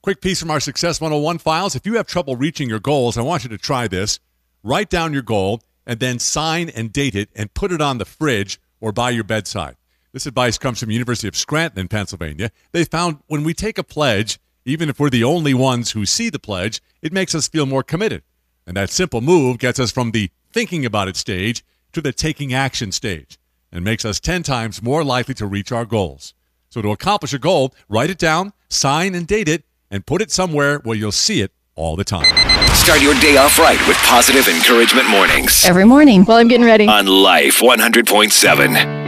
Quick piece from our Success 101 files. If you have trouble reaching your goals, I want you to try this. Write down your goal and then sign and date it and put it on the fridge or by your bedside. This advice comes from the University of Scranton in Pennsylvania. They found when we take a pledge, even if we're the only ones who see the pledge, it makes us feel more committed. And that simple move gets us from the thinking about it stage to the taking action stage and makes us 10 times more likely to reach our goals. So to accomplish a goal, write it down, sign and date it, and put it somewhere where you'll see it all the time. Start your day off right with Positive Encouragement Mornings. Every morning. Well, I'm getting ready. On Life 100.7.